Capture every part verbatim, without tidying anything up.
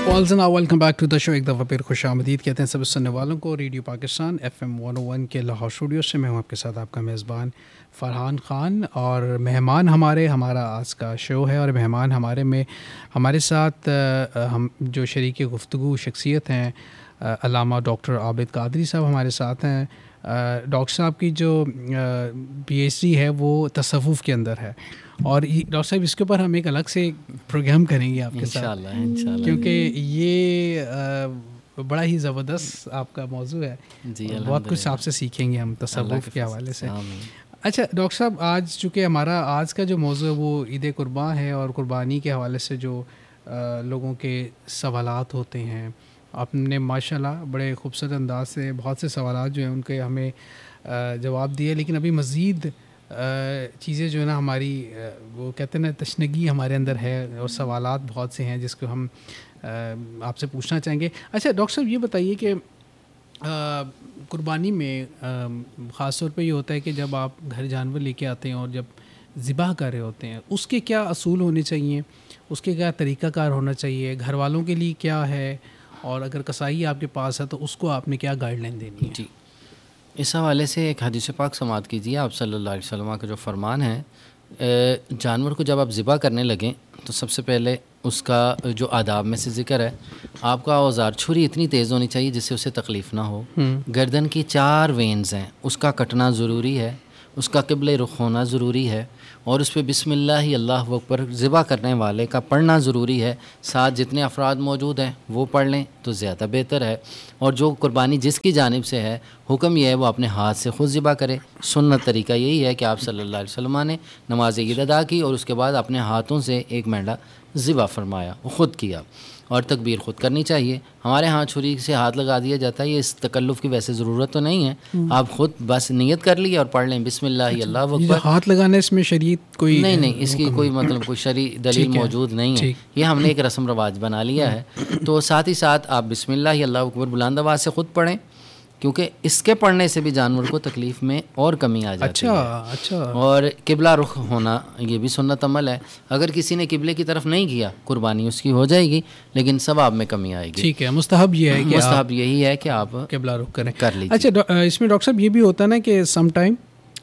والزنا welcome back to the شو. ایک دفعہ پھر خوش آمدید کہتے ہیں سب سننے والوں کو. Radio Pakistan F M one او ون کے لاہور اسٹوڈیو سے میں ہوں آپ کے ساتھ آپ کا میزبان فرحان خان. اور مہمان ہمارے ہمارا آج کا شو ہے, اور مہمان ہمارے میں ہمارے ساتھ ہم جو شریک گفتگو شخصیت ہیں علامہ ڈاکٹر عابد قادری صاحب ہمارے ساتھ ہیں. ڈاکٹر صاحب کی جو پی ایچ ڈی ہے وہ تصوف کے اندر ہے, اور ڈاکٹر صاحب اس کے اوپر ہم ایک الگ سے پروگرام کریں گے آپ کے ساتھ انشاءاللہ, کیونکہ یہ بڑا ہی زبردست آپ کا موضوع ہے. جی بہت کچھ آپ سے سیکھیں گے ہم تصوف کے حوالے سے. اچھا ڈاکٹر صاحب, آج چونکہ ہمارا آج کا جو موضوع ہے وہ عید قرباں ہے, اور قربانی کے حوالے سے جو لوگوں کے سوالات ہوتے ہیں, آپ نے ماشاء اللہ بڑے خوبصورت انداز سے بہت سے سوالات جو ہیں ان کے ہمیں جواب دیے. لیکن ابھی مزید چیزیں جو ہے نا ہماری وہ کہتے ہیں نا تشنگی ہمارے اندر ہے, اور سوالات بہت سے ہیں جس کو ہم آپ سے پوچھنا چاہیں گے. اچھا ڈاکٹر صاحب یہ بتائیے کہ قربانی میں خاص طور پہ یہ ہوتا ہے کہ جب آپ گھر جانور لے کے آتے ہیں اور جب ذبح کر رہے ہوتے ہیں, اس کے کیا اصول ہونے چاہیے, اس کے کیا طریقہ کار ہونا چاہیے, گھر والوں کے لیے کیا ہے, اور اگر کسائی آپ کے پاس ہے تو اس کو آپ نے کیا گائیڈ لائن دینی ہے؟ جی, اس حوالے سے ایک حدیث پاک سماعت کیجیے. آپ صلی اللہ علیہ وسلم کا جو فرمان ہے, جانور کو جب آپ ذبح کرنے لگیں تو سب سے پہلے اس کا جو آداب میں سے ذکر ہے, آپ کا اوزار چھری اتنی تیز ہونی چاہیے جس سے اسے تکلیف نہ ہو. گردن کی چار وینز ہیں, اس کا کٹنا ضروری ہے, اس کا قبلہ رخ ہونا ضروری ہے, اور اس پہ بسم اللہ اللہ اکبر ذبح کرنے والے کا پڑھنا ضروری ہے. ساتھ جتنے افراد موجود ہیں وہ پڑھ لیں تو زیادہ بہتر ہے. اور جو قربانی جس کی جانب سے ہے, حکم یہ ہے وہ اپنے ہاتھ سے خود ذبح کرے. سنت طریقہ یہی ہے کہ آپ صلی اللہ علیہ وسلم نے نماز عید ادا کی اور اس کے بعد اپنے ہاتھوں سے ایک مینڈا ذبح فرمایا, خود کیا, اور تکبیر خود کرنی چاہیے. ہمارے ہاں چھری سے ہاتھ لگا دیا جاتا ہے, یہ اس تکلف کی ویسے ضرورت تو نہیں ہے. آپ خود بس نیت کر لیے اور پڑھ لیں بسم اللہ اللہ اکبر. ہاتھ لگانا اس میں شریعت کوئی نہیں نہیں اس کی کوئی مطلب کوئی شرعی دلیل موجود نہیں ہے, یہ ہم نے ایک رسم رواج بنا لیا ہے. تو ساتھ ہی ساتھ آپ بسم اللہ اللہ اکبر بلند آواز سے خود پڑھیں, کیونکہ اس کے پڑھنے سے بھی جانور کو تکلیف میں اور کمی آ جاتی ہے. اچھا. اور قبلہ رخ ہونا یہ بھی سنت عمل ہے. اگر کسی نے قبلے کی طرف نہیں کیا, قربانی اس کی ہو جائے گی لیکن ثواب میں کمی آئے گی. ٹھیک ہے, مستحب یہ ہے کہ مستحب یہی ہے کہ آپ قبلہ رخ کریں, کر لیجیے. اچھا اس میں ڈاکٹر صاحب یہ بھی ہوتا ہے نا کہ سم ٹائم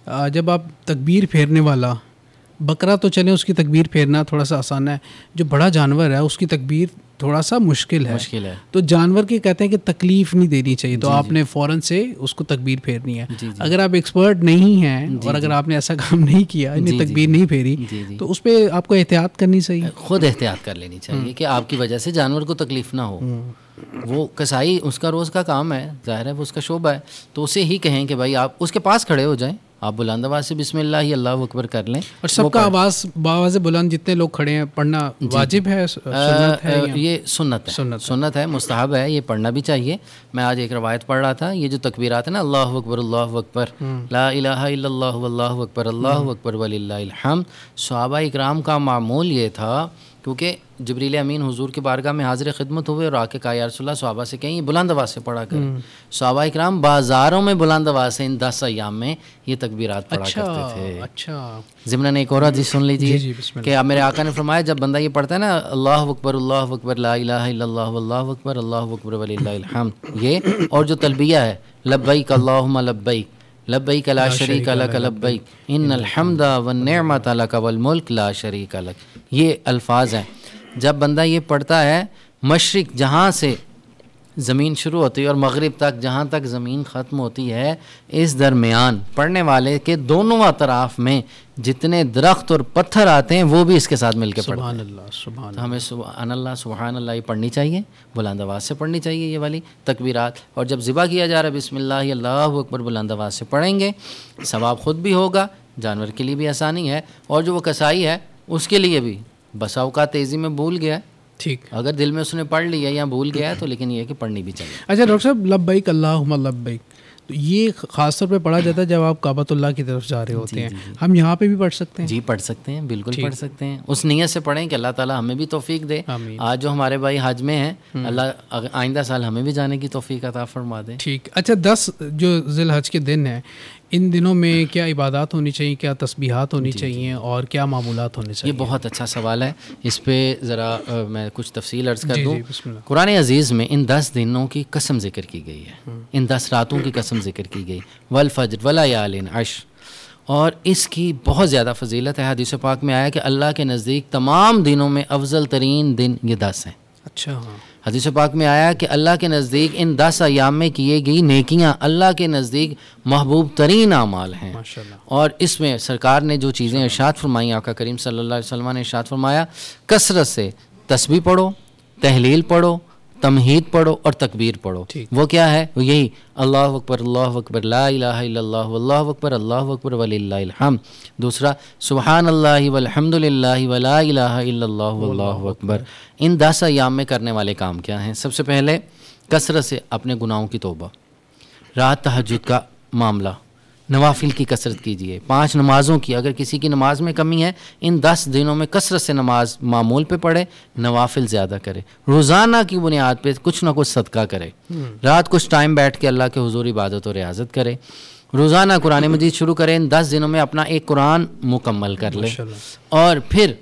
جب آپ تکبیر پھیرنے والا بکرا تو چلیں اس کی تکبیر پھیرنا تھوڑا سا آسان ہے, جو بڑا جانور ہے اس کی تکبیر تھوڑا سا مشکل ہے مشکل ہے تو جانور کے کہتے ہیں کہ تکلیف نہیں دینی چاہیے, تو آپ نے فوراً سے اس کو تکبیر پھیرنی ہے. اگر آپ ایکسپرٹ نہیں ہیں اور اگر آپ نے ایسا کام نہیں کیا, یعنی تکبیر نہیں پھیری, تو اس پہ آپ کو احتیاط کرنی چاہیے, خود احتیاط کر لینی چاہیے کہ آپ کی وجہ سے جانور کو تکلیف نہ ہو. وہ کسائی اس کا روز کا کام ہے, ظاہر ہے وہ اس کا شعبہ ہے, تو اسے ہی کہیں کہ بھائی آپ اس کے پاس کھڑے ہو جائیں, آپ بلند آواز سے بسم اللہ اللہ اکبر کر لیں, اور سب کا آواز باواز بلند جتنے لوگ کھڑے ہیں پڑھنا واجب ہے, سنت ہے, یہ سنت ہے, سنت سنت ہے, مستحب ہے, یہ پڑھنا بھی چاہیے. میں آج ایک روایت پڑھ رہا تھا, یہ جو تکبیرات ہیں نا, اللہ اکبر اللہ اکبر لا الہ الا اللہ واللہ اکبر اللہ اکبر وللہ الحمد, صحابہ اکرام کا معمول یہ تھا, کیونکہ جبریل امین حضور کی بارگاہ میں حاضر خدمت ہوئے اور آ کے کہا یا رسول اللہ صحابہ سے کہیں بلند آواز سے پڑھا کریں. صحابہ اکرام بازاروں میں بلند آواز سے ان دس ایام میں یہ تکبیرات پڑھا کرتے تھے. اچھا ضمن ایک اور حدیث سن لیجیے کہ میرے آقا نے فرمایا جب بندہ یہ پڑھتا ہے نا اللہ اکبر اللہ اکبر لا الہ الا اللہ واللہ اکبر اللہ اکبر وللہ الحمد, یہ اور جو تلبیہ ہے لبیک اللہم لبیک لبیک لا شریک لک لبیک ان الحمد والنعمت لک والملک لا شریک لک, یہ الفاظ ہیں. جب بندہ یہ پڑھتا ہے, مشرق جہاں سے زمین شروع ہوتی ہے اور مغرب تک جہاں تک زمین ختم ہوتی ہے, اس درمیان پڑھنے والے کے دونوں اطراف میں جتنے درخت اور پتھر آتے ہیں وہ بھی اس کے ساتھ مل کے پڑھتے ہیں. سبحان اللہ سبحان اللہ. ہمیں سبحان اللہ سبحان اللہ یہ پڑھنی چاہیے, بلند آواز سے پڑھنی چاہیے یہ والی تکبیرات. اور جب ذبح کیا جا رہا ہے بسم اللہ اللہ اکبر بلند آواز سے پڑھیں گے, ثواب خود بھی ہوگا, جانور کے لیے بھی آسانی ہے, اور جو وہ کسائی ہے اس کے لیے بھی. بسا اوقات تیزی میں بھول گیا, ٹھیک, اگر دل میں اس نے پڑھ لیا یا بھول گیا تو لیکن یہ کہ پڑھنی بھی چاہیے. اچھا ڈاکٹر صاحب لبیک اللہم لبیک, تو یہ خاص طور پہ پڑھا جاتا ہے جب آپ کعبۃ اللہ کی طرف جا رہے ہوتے ہیں, ہم یہاں پہ بھی پڑھ سکتے ہیں؟ جی پڑھ سکتے ہیں, بالکل پڑھ سکتے ہیں. اس نیت سے پڑھیں کہ اللہ تعالیٰ ہمیں بھی توفیق دے. آج جو ہمارے بھائی حج میں ہیں, اللہ آئندہ سال ہمیں بھی جانے کی توفیق عطا فرما دے. ٹھیک. اچھا دس جو ذی الحج کے دن ہیں ان دنوں میں کیا عبادات ہونی چاہیے, کیا تسبیحات ہونی چاہیے اور کیا معمولات ہونے چاہیے؟ یہ بہت اچھا سوال ہے, اس پہ ذرا میں کچھ تفصیل عرض کر جی دوں. جی بسم اللہ. قرآن عزیز میں ان دس دنوں کی قسم ذکر کی گئی ہے, ان دس راتوں کی قسم ذکر کی گئی, والفجر ولیال عشر, اور اس کی بہت زیادہ فضیلت ہے. حدیث پاک میں آیا کہ اللہ کے نزدیک تمام دنوں میں افضل ترین دن یہ دس ہیں. اچھا ہاں. حدیث پاک میں آیا کہ اللہ کے نزدیک ان دس ایام میں کیے گئی نیکیاں اللہ کے نزدیک محبوب ترین اعمال ہیں. ماشاءاللہ. اور اس میں سرکار نے جو چیزیں ارشاد فرمائیں, آقا کریم صلی اللہ علیہ وسلم نے ارشاد فرمایا کثرت سے تسبیح پڑھو, تحلیل پڑھو, تمہید پڑھو اور تکبیر پڑھو. وہ کیا ہے؟ وہ یہی اللہ اکبر اللہ اکبر لا الہ الا اللہ واللہ اکبر اللہ اکبر وللہ الحمد. دوسرا سبحان اللہ والحمد للہ ولا الہ الا اللہ واللہ اکبر. ان دس ایام میں کرنے والے کام کیا ہیں؟ سب سے پہلے کثرت سے اپنے گناہوں کی توبہ, رات تہجد کا معاملہ, نوافل کی کثرت کیجیے, پانچ نمازوں کی, اگر کسی کی نماز میں کمی ہے ان دس دنوں میں کثرت سے نماز معمول پہ پڑھے, نوافل زیادہ کرے, روزانہ کی بنیاد پہ کچھ نہ کچھ صدقہ کرے, رات کچھ ٹائم بیٹھ کے اللہ کے حضور عبادت و ریاضت کرے, روزانہ قرآن مجید شروع کرے, ان دس دنوں میں اپنا ایک قرآن مکمل کر لے, اور پھر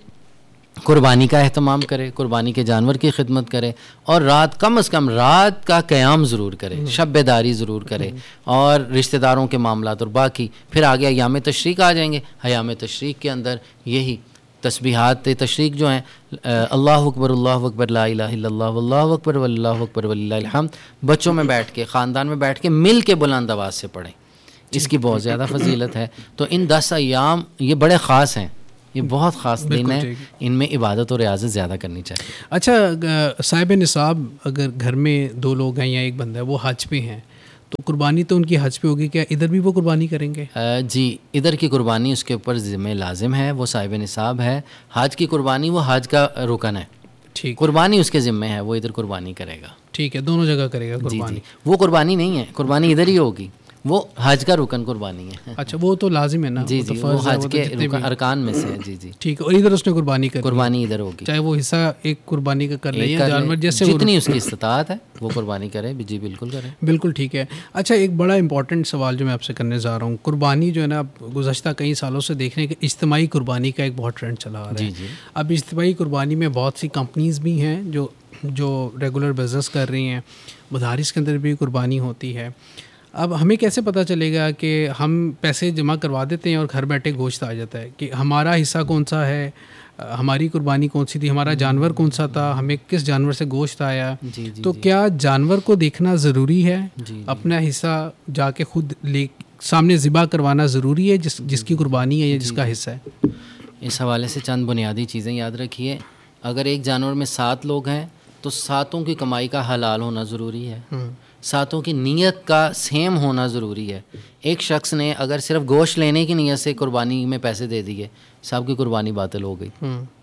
قربانی کا اہتمام کرے, قربانی کے جانور کی خدمت کرے, اور رات کم از کم رات کا قیام ضرور کرے, شب بیداری ضرور کرے, اور رشتہ داروں کے معاملات اور باقی. پھر آگے ایام تشریق آ جائیں گے. ایام تشریق کے اندر یہی تسبیحات تشریق جو ہیں, اللہ اکبر اللہ اکبر لا الہ الا اللہ واللہ اکبر واللہ اکبر وللہ الحمد, بچوں میں بیٹھ کے, خاندان میں بیٹھ کے مل کے بلند آواز سے پڑھیں. اس کی بہت زیادہ فضیلت ہے. تو ان دس ایام یہ بڑے خاص ہیں, یہ بہت خاص دن ہے, ان میں عبادت اور ریاضت زیادہ کرنی چاہیے. اچھا صاحب نصاب اگر گھر میں دو لوگ ہیں یا ایک بندہ ہے وہ حج پہ ہیں تو قربانی تو ان کی حج پہ ہوگی, کیا ادھر بھی وہ قربانی کریں گے؟ جی, ادھر کی قربانی اس کے اوپر ذمہ لازم ہے, وہ صاحب نصاب ہے. حج کی قربانی وہ حج کا رکن ہے, ٹھیک, قربانی اس کے ذمہ ہے, وہ ادھر قربانی کرے گا. ٹھیک ہے, دونوں جگہ کرے گا قربانی. جی جی, وہ قربانی نہیں ہے, قربانی ادھر ہی ہوگی, وہ حج کا رکن قربانی ہے. اچھا, وہ تو لازم ہے نا. جی جی, وہ حج کے ارکان میں سے ہے. جی جی, ٹھیک ہے, اور ادھر اس نے قربانی کر قربانی ادھر ہوگی, چاہے وہ حصہ ایک قربانی کا کر لے یا جانور جیسے جتنی اس کی استطاعت ہے وہ قربانی کرے. جی بالکل کرے. بالکل ٹھیک ہے. اچھا, ایک بڑا امپورٹنٹ سوال جو میں آپ سے کرنے جا رہا ہوں, قربانی جو ہے نا گزشتہ کئی سالوں سے دیکھ رہے ہیں کہ اجتماعی قربانی کا ایک بہت ٹرینڈ چلا آ رہا ہے. جی جی, اب اجتماعی قربانی میں بہت سی کمپنیز بھی ہیں جو جو ریگولر بزنس کر رہی ہیں, مدارس کے اندر بھی قربانی ہوتی ہے. اب ہمیں کیسے پتہ چلے گا کہ ہم پیسے جمع کروا دیتے ہیں اور گھر بیٹھے گوشت آ جاتا ہے, کہ ہمارا حصہ کون سا ہے, ہماری قربانی کون سی تھی, ہمارا جانور کون سا تھا, ہمیں کس جانور سے گوشت آیا؟ جی جی, تو کیا جانور کو دیکھنا ضروری ہے؟ جی, اپنا حصہ جا کے خود لے سامنے ذبح کروانا ضروری ہے جس جس کی قربانی ہے یا جس کا حصہ ہے؟ اس حوالے سے چند بنیادی چیزیں یاد رکھیے. اگر ایک جانور میں سات لوگ ہیں تو ساتوں کی کمائی کا حلال ہونا ضروری ہے, ساتوں کی نیت کا سیم ہونا ضروری ہے. ایک شخص نے اگر صرف گوشت لینے کی نیت سے قربانی میں پیسے دے دیے, سب کی قربانی باطل ہو گئی.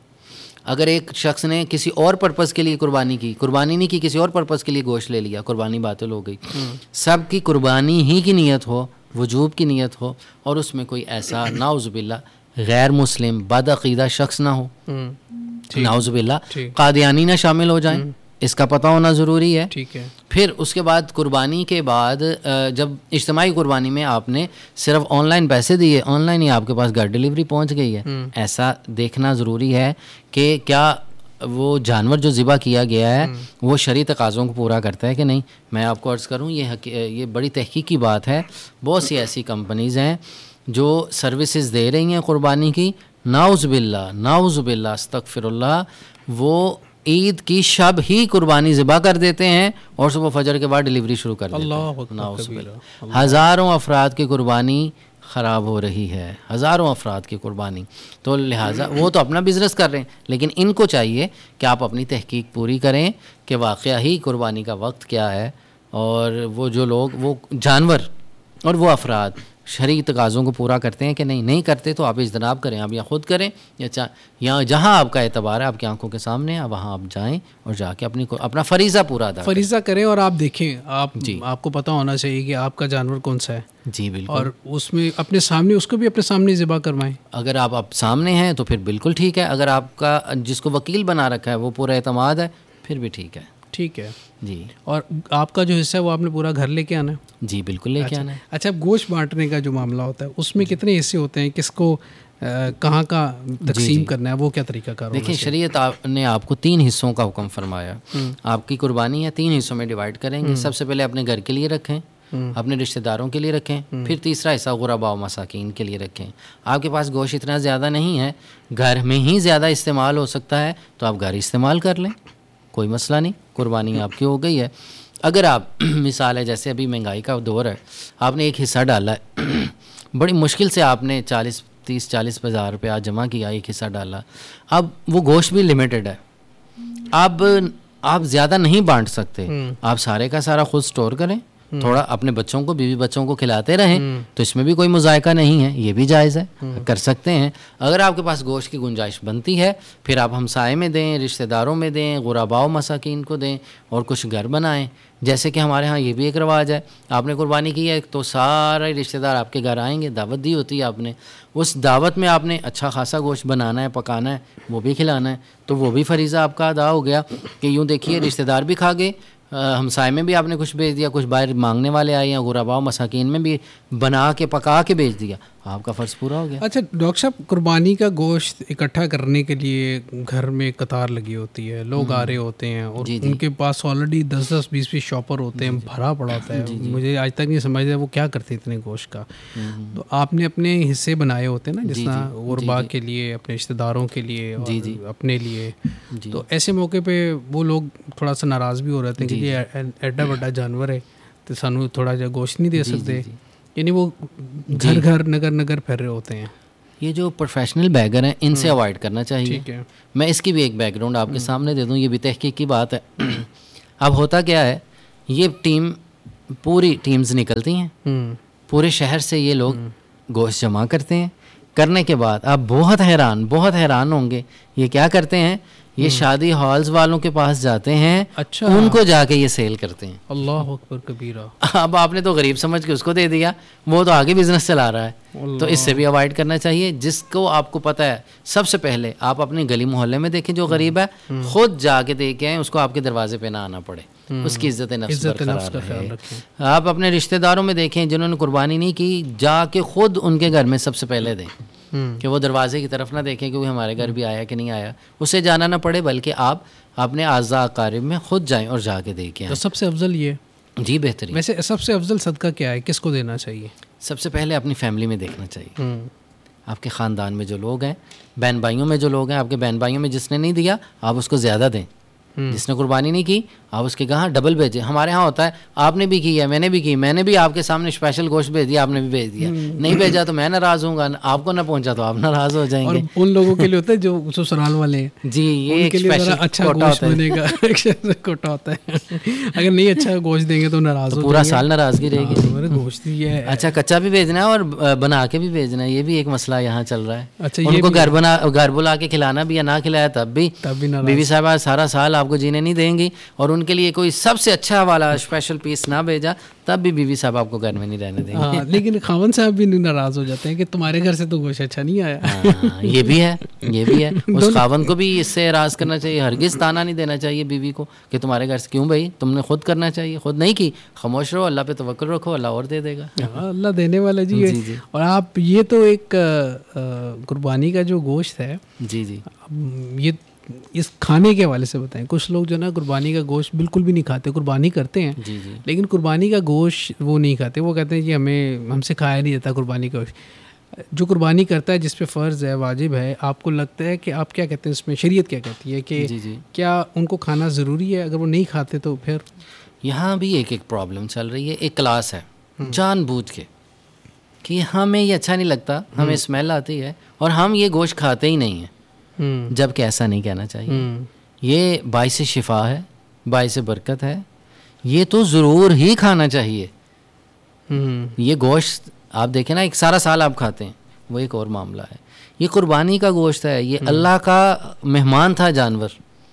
اگر ایک شخص نے کسی اور پرپس کے لیے قربانی کی, قربانی نہیں کی, کسی اور پرپس کے لیے گوشت لے لیا, قربانی باطل ہو گئی. سب کی قربانی ہی کی نیت ہو, وجوب کی نیت ہو, اور اس میں کوئی ایسا نعوذ باللہ غیر مسلم بدعقیدہ شخص نہ ہو, نعوذ باللہ قادیانی نہ شامل ہو جائیں, اس کا پتہ ہونا ضروری ہے. ٹھیک ہے. پھر اس کے بعد قربانی کے بعد جب اجتماعی قربانی میں آپ نے صرف آن لائن پیسے دیے, آن لائن ہی آپ کے پاس گھر ڈلیوری پہنچ گئی ہے, ایسا دیکھنا ضروری ہے کہ کیا وہ جانور جو ذبح کیا گیا ہے وہ شرعی تقاضوں کو پورا کرتا ہے کہ نہیں. میں آپ کو عرض کروں, یہ یہ بڑی تحقیق کی بات ہے. بہت سی ایسی کمپنیز ہیں جو سروسز دے رہی ہیں قربانی کی, نعوذ باللہ نعوذ باللہ استغفر اللہ, وہ عید کی شب ہی قربانی ذبح کر دیتے ہیں اور صبح فجر کے بعد ڈلیوری شروع کر دیتے ہیں. نعوذ باللہ, ہزاروں افراد کی قربانی خراب ہو رہی ہے, ہزاروں افراد کی قربانی. تو لہٰذا وہ تو اپنا بزنس کر رہے ہیں, لیکن ان کو چاہیے کہ آپ اپنی تحقیق پوری کریں کہ واقعہ ہی قربانی کا وقت کیا ہے, اور وہ جو لوگ وہ جانور اور وہ افراد شرعی تقاضوں کو پورا کرتے ہیں کہ نہیں. نہیں کرتے تو آپ اجتناب کریں, آپ یا خود کریں یا چاہ یا جہاں آپ کا اعتبار ہے, آپ کی آنکھوں کے سامنے ہے, وہاں آپ جائیں اور جا کے اپنی اپنا فریضہ پورا ادا فریضہ کریں. اور آپ دیکھیں, آپ جی آپ کو پتہ ہونا چاہیے کہ آپ کا جانور کون سا ہے. جی بالکل, اور اس میں اپنے سامنے اس کو بھی اپنے سامنے ذبح کروائیں. اگر آپ آپ سامنے ہیں تو پھر بالکل ٹھیک ہے, اگر آپ کا جس کو وکیل بنا رکھا ہے وہ پورا اعتماد ہے پھر بھی ٹھیک ہے. ٹھیک ہے جی. اور آپ کا جو حصہ ہے وہ آپ نے پورا گھر لے کے آنا ہے؟ جی بالکل لے کے آنا ہے. اچھا اب گوشت بانٹنے کا جو معاملہ ہوتا ہے اس میں کتنے حصے ہوتے ہیں, کس کو کہاں کا تقسیم کرنا ہے, وہ کیا طریقہ کار ہونا دیکھیں شریعت آپ نے آپ کو تین حصوں کا حکم فرمایا. آپ کی قربانی ہے تین حصوں میں ڈیوائڈ کریں گے. سب سے پہلے اپنے گھر کے لیے رکھیں, اپنے رشتہ داروں کے لیے رکھیں, پھر تیسرا حصہ غرباء و مساکین کے لیے رکھیں. آپ کے پاس گوشت اتنا زیادہ نہیں ہے, گھر میں ہی زیادہ استعمال ہو سکتا ہے, تو آپ گھر استعمال کر لیں, کوئی مسئلہ نہیں, قربانی آپ کی ہو گئی ہے. اگر آپ مثال ہے جیسے ابھی مہنگائی کا دور ہے, آپ نے ایک حصہ ڈالا ہے, بڑی مشکل سے آپ نے چالیس تیس چالیس ہزار روپیہ جمع کیا, ایک حصہ ڈالا, اب وہ گوشت بھی لمیٹڈ ہے, اب آپ زیادہ نہیں بانٹ سکتے, آپ سارے کا سارا خود سٹور کریں, تھوڑا اپنے بچوں کو بیوی بچوں کو کھلاتے رہیں, تو اس میں بھی کوئی مذائقہ نہیں ہے, یہ بھی جائز ہے, کر سکتے ہیں. اگر آپ کے پاس گوشت کی گنجائش بنتی ہے پھر آپ ہمسائے میں دیں, رشتہ داروں میں دیں, غرباء و مساکین کو دیں, اور کچھ گھر بنائیں. جیسے کہ ہمارے ہاں یہ بھی ایک رواج ہے, آپ نے قربانی کی ہے تو سارے رشتہ دار آپ کے گھر آئیں گے, دعوت دی ہوتی ہے آپ نے, اس دعوت میں آپ نے اچھا خاصا گوشت بنانا ہے, پکانا ہے, وہ بھی کھلانا ہے, تو وہ بھی فریضہ آپ کا ادا ہو گیا. کہ یوں دیکھیے رشتہ دار بھی کھا گئے, ہمسائے میں بھی آپ نے کچھ بھیج دیا, کچھ باہر مانگنے والے آئے ہیں, غرباء و مساکین میں بھی بنا کے پکا کے بھیج دیا, آپ کا فرض پورا ہو گیا. اچھا ڈاکٹر صاحب, قربانی کا گوشت اکٹھا کرنے کے لیے گھر میں قطار لگی ہوتی ہے, لوگ آ رہے ہوتے ہیں, اور ان کے پاس آلریڈی دس دس بیس بیس شاپر ہوتے ہیں, بھرا پڑا ہوتا ہے. مجھے آج تک نہیں سمجھ رہا وہ کیا کرتے اتنے گوشت کا. تو آپ نے اپنے حصے بنائے ہوتے ہیں نا, جس طرح غرباء کے لیے, اپنے رشتہ داروں کے لیے, اور اپنے لیے, تو ایسے موقع پہ وہ لوگ تھوڑا سا ناراض بھی ہو رہے ہیں کہ یہ ایڈا بڑا جانور ہے تو سانو تھوڑا جا گوشت نہیں دے سکتے, یعنی وہ گھر گھر نگر نگر پھر رہے ہوتے ہیں. یہ جو پروفیشنل بیگر ہیں ان سے اوائڈ کرنا چاہیے. میں اس کی بھی ایک بیک گراؤنڈ آپ کے سامنے دے دوں, یہ بھی تحقیق کی بات ہے. اب ہوتا کیا ہے, یہ ٹیم پوری ٹیمز نکلتی ہیں, پورے شہر سے یہ لوگ گوشت جمع کرتے ہیں. کرنے کے بعد آپ بہت حیران بہت حیران ہوں گے, یہ کیا کرتے ہیں, یہ شادی ہالز والوں کے پاس جاتے ہیں, اچھا ان کو جا کے یہ سیل کرتے ہیں. اللہ اکبر کبیرہ. اب آپ نے تو غریب سمجھ کے اس کو دے دیا, وہ تو آگے بزنس چلا رہا ہے, تو اس سے بھی اوائڈ کرنا چاہیے. جس کو آپ کو پتہ ہے, سب سے پہلے آپ اپنے گلی محلے میں دیکھیں جو غریب ہے, خود جا کے دیکھیں, اس کو آپ کے دروازے پہ نہ آنا پڑے, اس کی عزت نفس برقرار رہے. آپ اپنے رشتہ داروں میں دیکھیں جنہوں نے قربانی نہیں کی, جا کے خود ان کے گھر میں سب سے پہلے دیں, کہ وہ دروازے کی طرف نہ دیکھیں کہ وہ ہمارے گھر بھی آیا کہ نہیں آیا, اسے جانا نہ پڑے, بلکہ آپ اپنے اعزاء اقارب میں خود جائیں اور جا کے دیکھیں. تو سب سے افضل یہ, جی بہترین. ویسے سب سے افضل صدقہ کیا ہے, کس کو دینا چاہیے؟ سب سے پہلے اپنی فیملی میں دیکھنا چاہیے, آپ کے خاندان میں جو لوگ ہیں, بہن بھائیوں میں جو لوگ ہیں, آپ کے بہن بھائیوں میں جس نے نہیں دیا آپ اس کو زیادہ دیں, جس نے قربانی نہیں کی آپ اس کے کہاں ڈبل بھیجیں. ہمارے ہاں ہوتا ہے آپ نے بھی کی ہے, میں نے بھی کی, میں نے بھی آپ کے سامنے اسپیشل گوشت بھیج دیا, آپ نے بھی بھیج دیا, نہیں بھیجا تو میں ناراض ہوں گا, آپ کو نہ پہنچا تو آپ ناراض ہو جائیں گے. اور ان لوگوں کے لیے ہوتا ہے جو سسرال والے ہیں, جی یہ ایک اسپیشل اچھا گوشت بنے گا, کوٹا ہوتا ہے, اگر نہیں اچھا گوشت دیں گے تو ناراض ہو, پورا سال ناراضگی رہے گی. گوشت یہ اچھا کچا بھی بھیجنا ہے اور بنا کے بھی بھیجنا ہے, یہ بھی ایک مسئلہ یہاں چل رہا ہے. اچھا ان کو گھر بنا گھر بلا کے کھلانا بھی یا نہ کھلایا تب بھی بیوی صاحبہ سارا سال آپ کو جینے نہیں دیں گی, اور ان کے لیے کوئی سب سے اچھا والا اسپیشل پیس نہ بھیجا تب بھی بیوی صاحب آپ کو گھر میں نہیں رہنے دیں گے. لیکن خاوند صاحب بھی ناراض ہو جاتے ہیں کہ تمہارے گھر سے تو گوشت اچھا نہیں آیا. یہ بھی ہے یہ بھی ہے اس خاوند کو بھی اس سے اعراض کرنا چاہیے, ہرگز تانا نہیں دینا چاہیے بیوی کو کہ تمہارے گھر سے کیوں بھائی, تم نے خود کرنا چاہیے, خود نہیں کی, خاموش رہو, اللہ پہ توکل رکھو, اللہ اور دے دے گا. اللہ دینے والا جی ہے. اور آپ یہ تو ایک قربانی کا جو گوشت ہے, جی جی یہ اس کھانے کے حوالے سے بتائیں. کچھ لوگ جو نا قربانی کا گوشت بالکل بھی نہیں کھاتے, قربانی کرتے ہیں جی جی لیکن قربانی کا گوشت وہ نہیں کھاتے. وہ کہتے ہیں کہ ہمیں ہم سے کھایا نہیں جاتا قربانی کا گوشت. جو قربانی کرتا ہے, جس پہ فرض ہے, واجب ہے, آپ کو لگتا ہے کہ آپ کیا کہتے ہیں اس میں, شریعت کیا کہتی ہے کہ جی جی کیا ان کو کھانا ضروری ہے؟ اگر وہ نہیں کھاتے تو پھر یہاں بھی ایک ایک پرابلم چل رہی ہے. ایک کلاس ہے جان بوجھ کے کہ ہمیں یہ اچھا نہیں لگتا, ہمیں اسمیل آتی ہے اور ہم یہ گوشت کھاتے ہی نہیں ہیں, جب کہ ایسا نہیں کہنا چاہیے. یہ باعث شفا ہے, باعث برکت ہے, یہ تو ضرور ہی کھانا چاہیے. یہ گوشت آپ دیکھیں نا, ایک سارا سال آپ کھاتے ہیں, وہ ایک اور معاملہ ہے. یہ قربانی کا گوشت ہے, یہ اللہ کا مہمان تھا جانور,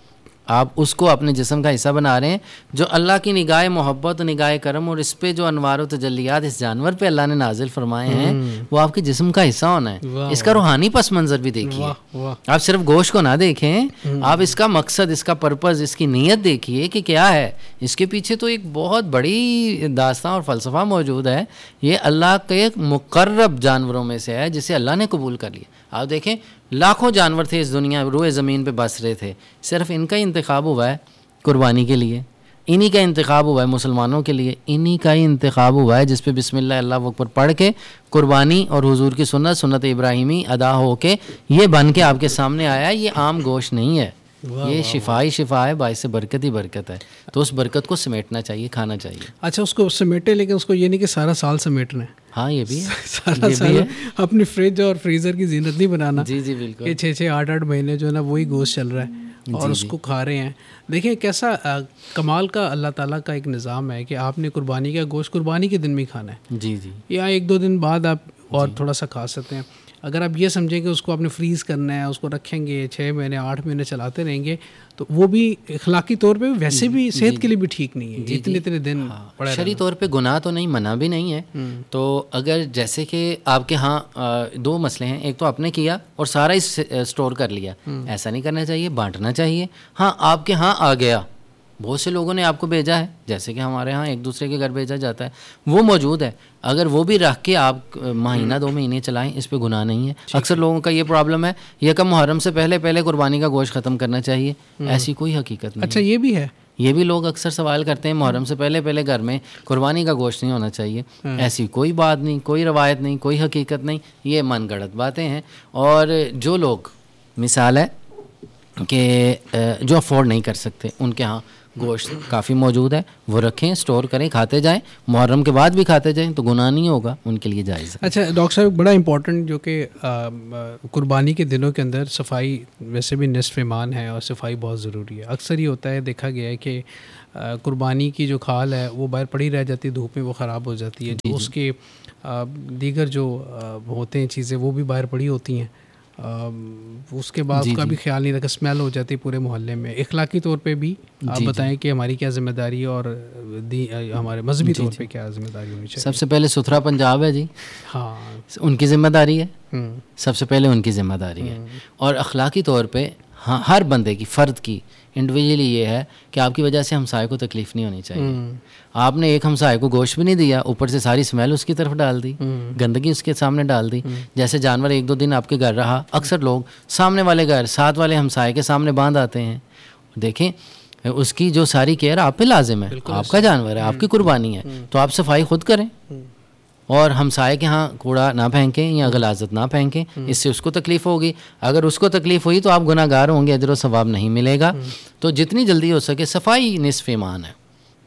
آپ اس کو اپنے جسم کا حصہ بنا رہے ہیں. جو اللہ کی نگاہ محبت، نگاہ کرم اور اس پہ جو انوار و تجلیات اس جانور پہ اللہ نے نازل فرمائے ہیں وہ آپ کے جسم کا حصہ ہونا ہے. اس کا روحانی پس منظر بھی دیکھیے. آپ صرف گوشت کو نہ دیکھیں، آپ اس کا مقصد، اس کا پرپز، اس کی نیت دیکھیے کہ کیا ہے. اس کے پیچھے تو ایک بہت بڑی داستان اور فلسفہ موجود ہے. یہ اللہ کے ایک مقرب جانوروں میں سے ہے جسے اللہ نے قبول کر لیا. آپ دیکھیں لاکھوں جانور تھے اس دنیا روئے زمین پہ بس رہے تھے، صرف ان کا ہی انتخاب ہوا ہے قربانی کے لیے. انہی کا انتخاب ہوا ہے مسلمانوں کے لیے. انہی کا ہی انتخاب ہوا ہے جس پہ بسم اللہ اللہ اکبر پڑھ کے قربانی اور حضور کی سنت سنت ابراہیمی ادا ہو کے یہ بن کے آپ کے سامنے آیا ہے. یہ عام گوشت نہیں ہے، یہ شفا ہی شفا ہے، باعث برکت ہی برکت ہے. تو اس برکت کو سمیٹنا چاہیے، کھانا چاہیے. اچھا اس کو سمیٹے، لیکن اس کو یہ نہیں کہ سارا سال سمیٹنا ہے. ہاں یہ بھی ہے، سارا سال اپنی فریج اور فریزر کی زینت نہیں بنانا. جی جی بالکل. کہ چھ چھ آٹھ آٹھ مہینے جو ہے نا وہی گوشت چل رہا ہے اور اس کو کھا رہے ہیں. دیکھیں کیسا کمال کا اللہ تعالیٰ کا ایک نظام ہے کہ آپ نے قربانی کا گوشت قربانی کے دن میں کھانا ہے. جی جی. یا ایک دو دن بعد آپ اور تھوڑا سا کھا سکتے ہیں. اگر آپ یہ سمجھیں کہ اس کو آپ نے فریز کرنا ہے، اس کو رکھیں گے چھ مہینے آٹھ مہینے چلاتے رہیں گے، تو وہ بھی اخلاقی طور پہ ویسے بھی صحت کے لیے بھی ٹھیک نہیں ہے. اتنے اتنے دن شرعی طور پہ گناہ تو نہیں، منع بھی نہیں ہے. تو اگر جیسے کہ آپ کے ہاں دو مسئلے ہیں، ایک تو آپ نے کیا اور سارا ہی اسٹور کر لیا، ایسا نہیں کرنا چاہیے، بانٹنا چاہیے. ہاں آپ کے ہاں آ گیا، بہت سے لوگوں نے آپ کو بھیجا ہے، جیسے کہ ہمارے ہاں ایک دوسرے کے گھر بھیجا جاتا ہے، وہ موجود ہے. اگر وہ بھی رکھ کے آپ مہینہ دو مہینے چلائیں، اس پہ گناہ نہیں ہے. اکثر لوگوں کا یہ پرابلم ہے، یکم محرم سے پہلے پہلے قربانی کا گوشت ختم کرنا چاہیے. ایسی کوئی حقیقت نہیں. اچھا یہ بھی ہے، یہ بھی لوگ اکثر سوال کرتے ہیں محرم سے پہلے پہلے گھر میں قربانی کا گوشت نہیں ہونا چاہیے. ایسی کوئی بات نہیں، کوئی روایت نہیں، کوئی حقیقت نہیں. یہ من گڑت باتیں ہیں. اور جو لوگ مثال ہے کہ جو افورڈ نہیں کر سکتے، ان کے ہاں گوشت کافی موجود ہے، وہ رکھیں، سٹور کریں، کھاتے جائیں. محرم کے بعد بھی کھاتے جائیں تو گناہ نہیں ہوگا، ان کے لیے جائز ہے. اچھا ڈاکٹر صاحب بڑا امپورٹنٹ جو کہ قربانی کے دنوں کے اندر صفائی ویسے بھی نصف ایمان ہے اور صفائی بہت ضروری ہے. اکثر یہ ہوتا ہے، دیکھا گیا ہے کہ قربانی کی جو کھال ہے وہ باہر پڑی رہ جاتی ہے دھوپ میں، وہ خراب ہو جاتی ہے. اس کے دیگر جو ہوتے ہیں چیزیں وہ بھی باہر پڑی ہوتی ہیں. اس کے بعد اس کا بھی خیال نہیں رکھا، اسمیل ہو جاتی پورے محلے میں. اخلاقی طور پہ بھی آپ بتائیں کہ ہماری کیا ذمہ داری ہے اور ہمارے مذہبی طور پہ کیا ذمہ داری ہونی چاہیے. سب سے پہلے ستھرا پنجاب ہے جی، ہاں ان کی ذمہ داری ہے، سب سے پہلے ان کی ذمہ داری ہے. اور اخلاقی طور پہ ہاں ہر بندے کی، فرد کی انڈیویجولی یہ ہے کہ آپ کی وجہ سے ہمسائے کو تکلیف نہیں ہونی چاہیے. آپ نے ایک ہمسائے کو گوشت بھی نہیں دیا، اوپر سے ساری اسمیل اس کی طرف ڈال دی، گندگی اس کے سامنے ڈال دی. جیسے جانور ایک دو دن آپ کے گھر رہا، اکثر لوگ سامنے والے گھر، ساتھ والے ہمسائے کے سامنے باندھ آتے ہیں. دیکھیں اس کی جو ساری کیئر آپ پہ لازم ہے، آپ کا جانور ہے، آپ کی قربانی ہے، تو آپ صفائی خود کریں. اور ہمسائے کے ہاں کوڑا نہ پھینکیں یا غلاظت نہ پھینکیں، اس سے اس کو تکلیف ہوگی. اگر اس کو تکلیف ہوئی تو آپ گناہ گار ہوں گے، اجر و ثواب نہیں ملے گا. تو جتنی جلدی ہو سکے، صفائی نصف ایمان ہے،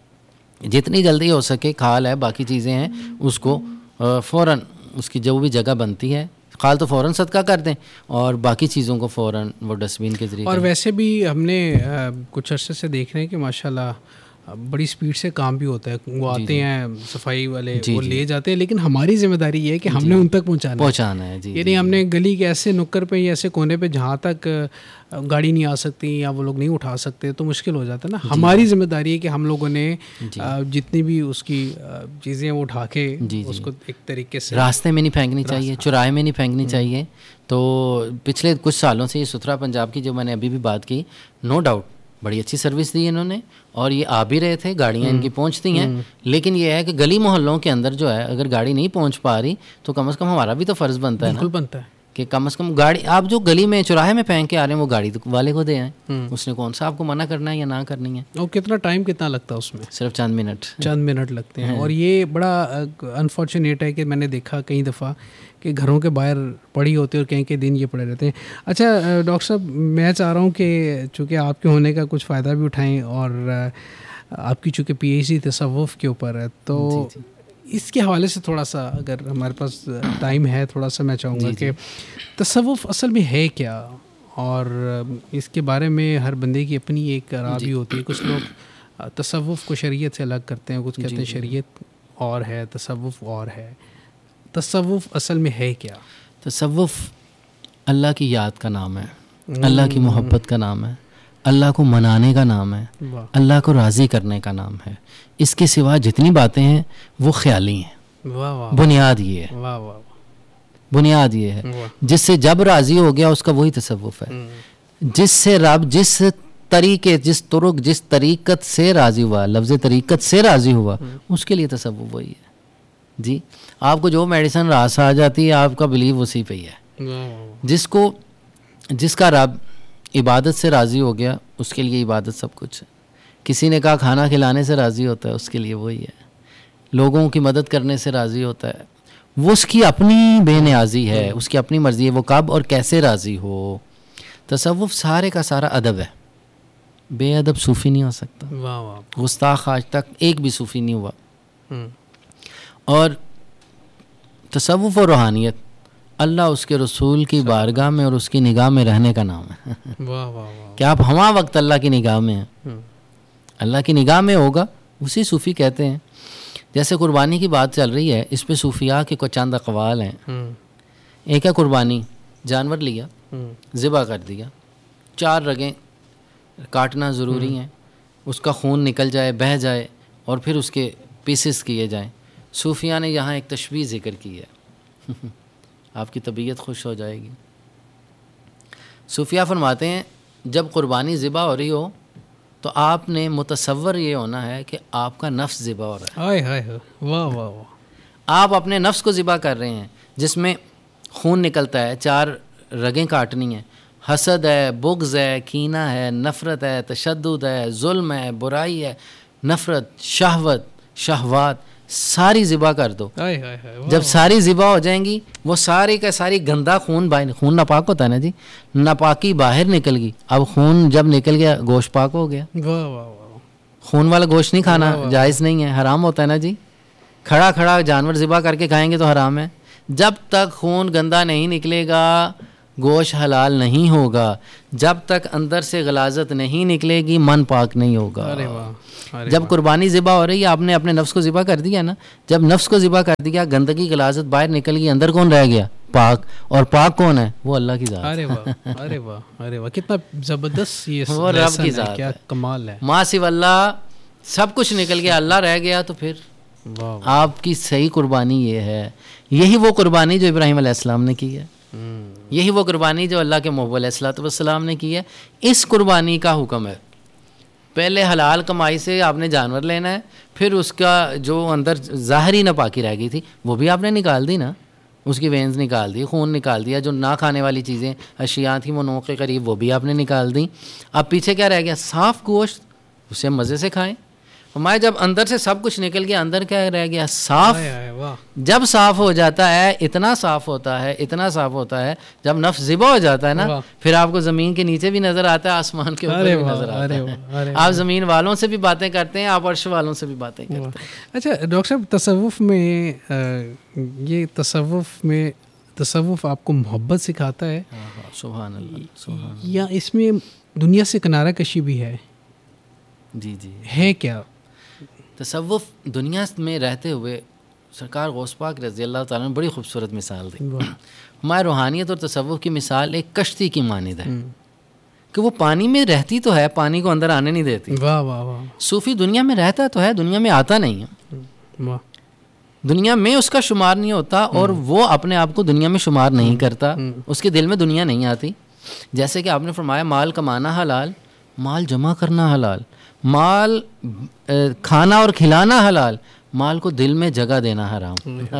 جتنی جلدی ہو سکے کھال ہے باقی چیزیں ہیں اس کو فوراً اس کی جو بھی جگہ بنتی ہے کھال تو فوراً صدقہ کر دیں، اور باقی چیزوں کو فوراً وہ ڈسٹ بین کے ذریعے. اور ویسے بھی ہم نے کچھ عرصے سے دیکھ رہے ہیں کہ ماشاءاللہ بڑی سپیڈ سے کام بھی ہوتا ہے. وہ آتے ہیں صفائی والے، وہ لے جاتے ہیں، لیکن ہماری ذمہ داری یہ ہے کہ ہم نے ان تک پہنچانا پہنچانا ہے. یعنی ہم نے گلی کے ایسے نکر پہ یا ایسے کونے پہ جہاں تک گاڑی نہیں آ سکتی یا وہ لوگ نہیں اٹھا سکتے تو مشکل ہو جاتا ہے نا. ہماری ذمہ داری ہے کہ ہم لوگوں نے جتنی بھی اس کی چیزیں وہ اٹھا کے اس کو ایک طریقے سے راستے میں نہیں پھینکنی چاہیے، چوراہے میں نہیں پھینکنی چاہیے. تو پچھلے کچھ سالوں سے یہ ستھرا پنجاب کی جو میں نے ابھی بھی بات کی، نو ڈاؤٹ بڑی اچھی سروس دی انہوں نے، اور یہ آ بھی رہے تھے، گاڑیاں ان کی پہنچتی ہیں. لیکن یہ ہے کہ گلی محلوں کے اندر جو ہے اگر گاڑی نہیں پہنچ پا رہی تو کم از کم ہمارا بھی تو فرض بنتا ہے نا، بالکل بنتا ہے کہ کم از کم گاڑی آپ جو گلی میں چوراہے میں پھینک کے آ رہے ہیں وہ گاڑی والے کو دے آئیں. اس نے کون سا آپ کو منع کرنا ہے یا نہ کرنی ہے. اور کتنا ٹائم کتنا لگتا ہے اس میں؟ صرف چند منٹ چند منٹ لگتے ہیں. اور یہ بڑا انفارچونیٹ ہے کہ میں نے دیکھا کئی دفعہ کہ گھروں کے باہر پڑی ہوتی ہے اور کہیں کے دن یہ پڑے رہتے ہیں. اچھا ڈاکٹر صاحب میں چاہ رہا ہوں کہ چونکہ آپ کے ہونے کا کچھ فائدہ بھی اٹھائیں، اور آپ کی چونکہ پی ایچ ڈی تصوف کے اوپر ہے، تو اس کے حوالے سے تھوڑا سا اگر ہمارے پاس ٹائم ہے تھوڑا سا میں چاہوں گا کہ تصوف اصل میں ہے کیا، اور اس کے بارے میں ہر بندے کی اپنی ایک رائے بھی ہوتی ہے. کچھ لوگ تصوف کو شریعت سے الگ کرتے ہیں، کچھ کہتے ہیں شریعت اور ہے تصوف اور ہے. تصوف اصل میں ہے کیا؟ تصوف اللہ کی یاد کا نام ہے، اللہ کی محبت کا نام ہے. اللہ کو منانے کا نام ہے, اللہ کو راضی کرنے کا نام ہے. اس کے سوا جتنی باتیں ہیں وہ خیالی ہیں. بنیاد یہ ہے, بنیاد یہ ہے جس سے جب راضی ہو گیا اس کا وہی تصوف ہے. جس سے رب جس طریقے جس طرق جس طریقت سے راضی ہوا, لفظ طریقت سے راضی ہوا, اس کے لیے تصوف وہی ہے. جی آپ کو جو میڈیسن راس آ جاتی ہے آپ کا بلیو اسی پہ ہی ہے. جس کو جس کا رب عبادت سے راضی ہو گیا اس کے لیے عبادت سب کچھ ہے. کسی نے کہا کھانا کھلانے سے راضی ہوتا ہے, اس کے لیے وہی ہے. لوگوں کی مدد کرنے سے راضی ہوتا ہے, وہ اس کی اپنی بے نیازی ہے, اس کی اپنی مرضی ہے, وہ کب اور کیسے راضی ہو. تصوف سارے کا سارا ادب ہے. بے ادب صوفی نہیں ہو سکتا. گستاخ آج تک ایک بھی صوفی نہیں ہوا. اور تصوف و روحانیت اللہ اس کے رسول کی بارگاہ میں اور اس کی نگاہ میں رہنے کا نام ہے. کہ آپ ہمہ وقت اللہ کی نگاہ میں ہیں, اللہ کی نگاہ میں ہوگا, اسی صوفی کہتے ہیں. جیسے قربانی کی بات چل رہی ہے, اس پہ صوفیاء کے کچھ چند اقوال ہیں. ایک ہے قربانی, جانور لیا, ذبح کر دیا, چار رگیں کاٹنا ضروری ہیں, اس کا خون نکل جائے, بہہ جائے, اور پھر اس کے پیسز کیے جائیں. صوفیاء نے یہاں ایک تشبیہ ذکر کی ہے, آپ کی طبیعت خوش ہو جائے گی. صوفیاء فرماتے ہیں جب قربانی ذبح ہو رہی ہو تو آپ نے متصور یہ ہونا ہے کہ آپ کا نفس ذبح ہو رہا ہے. واہ واہ واہ. آپ اپنے نفس کو ذبح کر رہے ہیں جس میں خون نکلتا ہے, چار رگیں کاٹنی ہیں. حسد ہے, بغض ہے, کینہ ہے, نفرت ہے, تشدد ہے, ظلم ہے, برائی ہے, نفرت, شہوت, شہوات, ساری ذبح کر دو. جب ساری ذبح ہو جائیں گی وہ ساری کا ساری گندا خون باہر, خون ناپاک ہوتا ہے نا جی, ناپاکی باہر نکل گئی. اب خون جب نکل گیا گوشت پاک ہو گیا. خون والا گوشت نہیں کھانا جائز نہیں ہے, حرام ہوتا ہے نا جی. کھڑا کھڑا جانور ذبح کر کے کھائیں گے تو حرام ہے. جب تک خون گندا نہیں نکلے گا گوشت حلال نہیں ہوگا. جب تک اندر سے غلاظت نہیں نکلے گی من پاک نہیں ہوگا. جب قربانی ذبح ہو رہی ہے آپ نے اپنے نفس کو ذبح کر دیا نا, جب نفس کو ذبح کر دیا گندگی غلاظت باہر نکل گئی, اندر کون رہ گیا؟ پاک. اور پاک کون ہے؟ وہ اللہ کی ذات. ارے واہ ارے واہ ارے واہ, کتنا زبردست یہ وہ رب کی ذات, کیا کمال ہے. ماں سو اللہ سب کچھ نکل گیا, اللہ رہ گیا, تو پھر آپ کی صحیح قربانی یہ ہے. یہی وہ قربانی جو ابراہیم علیہ السلام نے کی ہے, یہی وہ قربانی جو اللہ کے محبوب علیہ الصلوۃ والسلام نے کی ہے. اس قربانی کا حکم ہے پہلے حلال کمائی سے آپ نے جانور لینا ہے, پھر اس کا جو اندر ظاہری ناپاکی رہ گئی تھی وہ بھی آپ نے نکال دی نا, اس کی وینز نکال دی, خون نکال دیا, جو نہ کھانے والی چیزیں اشیاء تھیں وہ نو کے قریب وہ بھی آپ نے نکال دیں. اب پیچھے کیا رہ گیا؟ صاف گوشت, اسے مزے سے کھائیں. ہمارے جب اندر سے سب کچھ نکل گیا اندر کیا رہ گیا؟ صاف. جب صاف ہو جاتا ہے, اتنا صاف ہوتا ہے, اتنا صاف ہوتا ہے, جب نفس ذبح ہو جاتا ہے نا, پھر آپ کو زمین کے نیچے بھی نظر آتا ہے, آسمان کے اوپر بھی نظر آتا ہے. آپ زمین والوں سے بھی باتیں کرتے ہیں, آپ عرش والوں سے بھی باتیں کرتے ہیں. اچھا ڈاکٹر صاحب, تصوف میں یہ تصوف میں تصوف آپ کو محبت سکھاتا ہے؟ سبحان اللہ, سبحان اللہ. یا اس میں دنیا سے کنارہ کشی بھی ہے؟ جی جی ہے کیا تصوف دنیا میں رہتے ہوئے سرکار غوث پاک رضی اللہ تعالیٰ نے بڑی خوبصورت مثال دی. ہماری روحانیت اور تصوف کی مثال ایک کشتی کی مانند ہے کہ وہ پانی میں رہتی تو ہے, پانی کو اندر آنے نہیں دیتی. واہ واہ واہ. صوفی دنیا میں رہتا تو ہے, دنیا میں آتا نہیں ہے. واہ. دنیا میں اس کا شمار نہیں ہوتا اور وہ اپنے آپ کو دنیا میں شمار نہیں کرتا, اس کے دل میں دنیا نہیں آتی. جیسے کہ آپ نے فرمایا مال کمانا حلال, مال جمع کرنا حلال, مال کھانا اور کھلانا حلال, مال کو دل میں جگہ دینا حرام.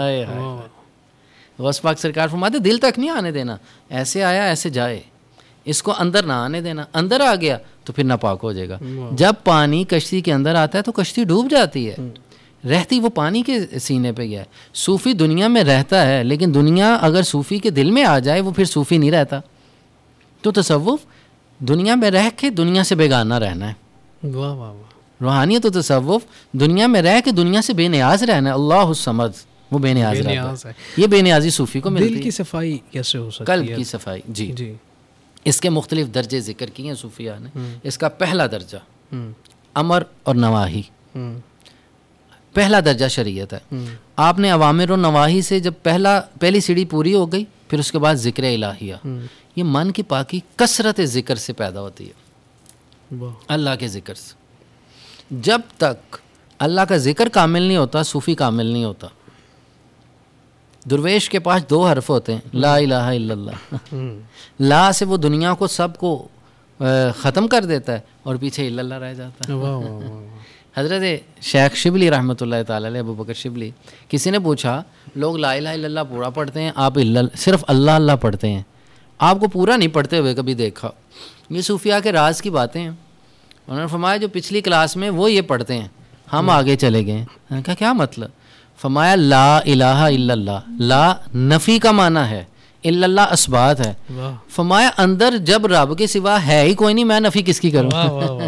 غوث پاک سرکار فرماتے دل تک نہیں آنے دینا, ایسے آیا ایسے جائے, اس کو اندر نہ آنے دینا. اندر آ گیا تو پھر ناپاک ہو جائے گا. جب پانی کشتی کے اندر آتا ہے تو کشتی ڈوب جاتی ہے, رہتی وہ پانی کے سینے پہ ہی ہے. صوفی دنیا میں رہتا ہے لیکن دنیا اگر صوفی کے دل میں آ جائے وہ پھر صوفی نہیں رہتا. تو تصوف دنیا میں رہ کے دنیا سے بیگانہ رہنا ہے. واہ واہ واہ. روحانیت و تصوف دنیا میں رہ کے دنیا سے بے نیاز رہنا ہے. اللہ الصمد, وہ بے نیاز رہتا ہے. یہ بے نیازی صوفی کو ملتی ہے. دل کی صفائی کیسے ہو سکتی ہے؟ قلب کی صفائی. جی جی اس کے مختلف درجے ذکر کیے ہیں صوفیاء نے. اس کا پہلا درجہ امر اور نواہی, پہلا درجہ شریعت ہے. آپ نے اوامر و نواہی سے جب پہلا پہلی سیڑھی پوری ہو گئی, پھر اس کے بعد ذکر الہیہ. یہ من کی پاکی کثرت ذکر سے پیدا ہوتی ہے. اللہ کے ذکر سے. جب تک اللہ کا ذکر کامل نہیں ہوتا صوفی کامل نہیں ہوتا. درویش کے پاس دو حرف ہوتے ہیں, لا الہ الا اللہ. لا سے وہ دنیا کو سب کو ختم کر دیتا ہے اور پیچھے الا اللہ رہ جاتا ہے. حضرت شیخ شبلی رحمۃ اللہ تعالی علیہ, ابو بکر شبلی, کسی نے پوچھا لوگ لا الہ الا اللہ پورا پڑھتے ہیں, آپ صرف اللہ اللہ پڑھتے ہیں, آپ کو پورا نہیں پڑھتے ہوئے کبھی دیکھا. یہ صوفیاء کے راز کی باتیں ہیں. انہوں نے فرمایا جو پچھلی کلاس میں وہ یہ پڑھتے ہیں, ہم آگے چلے گئے. میں نے کہا کیا مطلب؟ فرمایا لا الہ الا اللہ, لا نفی کا معنی ہے, الا اللہ اثبات ہے. فرمایا اندر جب رب کے سوا ہے ہی کوئی نہیں, میں نفی کس کی کروں؟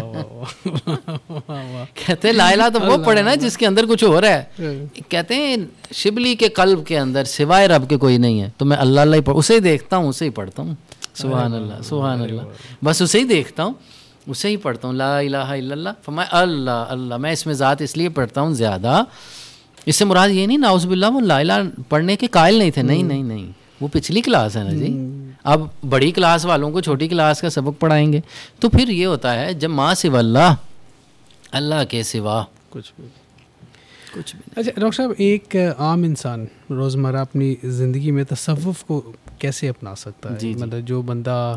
کہتے ہیں لا الہ تو وہ پڑھے نا جس کے اندر کچھ ہو رہا ہے. کہتے ہیں شبلی کے قلب کے اندر سوائے رب کے کوئی نہیں ہے, تو میں اللہ اللہ ہی پڑھ, اسے ہی دیکھتا ہوں, اسے ہی پڑھتا ہوں. سبحان اللہ سبحان اللہ, بس اسے ہی دیکھتا ہوں, اسے ہی پڑھتا ہوں. لا الہ الا اللہ. فرمایا اللہ اللہ, میں اس میں ذات اس لیے پڑھتا ہوں زیادہ, اس سے مراد یہ نہیں نعوذ باللہ وہ لا الہ پڑھنے کے قائل نہیں تھے, نہیں نہیں نہیں, وہ پچھلی کلاس ہے نا جی. اب بڑی کلاس والوں کو چھوٹی کلاس کا سبق پڑھائیں گے تو پھر یہ ہوتا ہے جب ماں سوا اللہ, اللہ کے سوا کچھ بھی کچھ بھی. اچھا ڈاکٹر صاحب, ایک عام انسان روزمرہ اپنی زندگی میں تصوف کو کیسے اپنا سکتا ہے؟ مطلب جو بندہ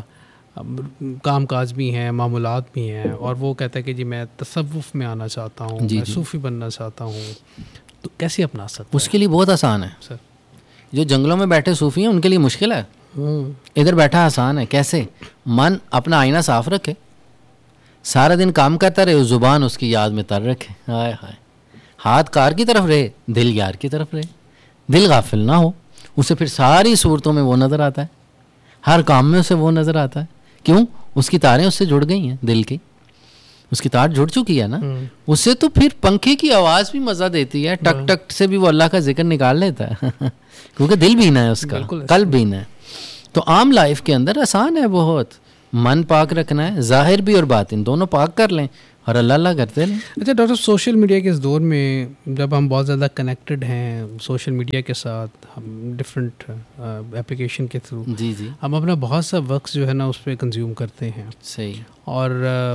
کام کاج بھی ہیں, معمولات بھی ہیں, اور وہ کہتا ہے کہ جی میں تصوف میں آنا چاہتا ہوں, میں صوفی بننا چاہتا ہوں, تو کیسے اپنا سکتا ہے؟ اس کے لیے بہت آسان ہے سر. جو جنگلوں میں بیٹھے صوفی ہیں ان کے لیے مشکل ہے, ادھر بیٹھا آسان ہے. کیسے؟ من اپنا آئینہ صاف رکھے, سارا دن کام کرتا رہے, زبان اس کی یاد میں تر رکھے, ہائے ہائے, ہاتھ کار کی طرف رہے, دل یار کی طرف رہے, دل غافل نہ ہو, اسے پھر ساری صورتوں میں وہ نظر آتا ہے, ہر کام میں اسے وہ نظر آتا ہے. کیوں؟ اس کی تاریں اس سے جڑ گئی ہیں, دل کی اس کی تار جڑ چکی ہے نا, اس سے تو پھر پنکھے کی آواز بھی مزہ دیتی ہے, ٹک ٹک سے بھی وہ اللہ کا ذکر نکال لیتا ہے کیونکہ دل بینا ہے اس کا, قلب بینا ہے. تو عام لائف کے اندر آسان ہے بہت, من پاک رکھنا ہے, ظاہر بھی اور باطن دونوں پاک کر لیں اور اللہ اللہ کرتے رہیں. اچھا ڈاکٹر, سوشل میڈیا کے اس دور میں جب ہم بہت زیادہ کنیکٹڈ ہیں سوشل میڈیا کے ساتھ, ہم ڈفرینٹ اپلیکیشن کے تھرو, جی جی, ہم اپنا بہت سا وقت جو ہے نا اس پہ کنزیوم کرتے ہیں. صحیح. اور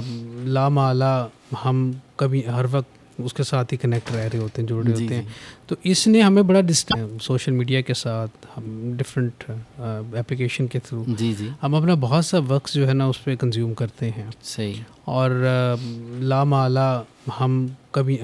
لامعلا ہم کبھی ہر وقت اس کے ساتھ ہی کنیکٹ رہ رہے ہوتے ہیں, جڑ رہے ہوتے ہیں. تو اس نے ہمیں بڑا ڈسٹینس سوشل میڈیا کے ساتھ, ہم ڈفرینٹ اپلیکیشن کے تھرو, جی جی, ہم اپنا بہت سا وقت جو ہے نا اس پہ کنزیوم کرتے ہیں. صحیح. اور لامعلا ہم کبھی